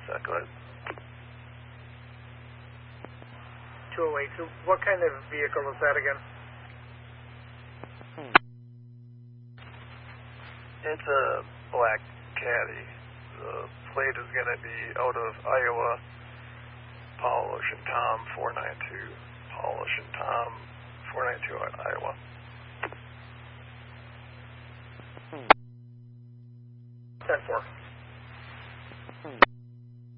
set, go ahead. 208. So what kind of vehicle is that again? It's a black Caddy. The plate is going to be out of Iowa. Paul Ocean Tom 492. Paul Ocean Tom 492 out of Iowa. 10-4.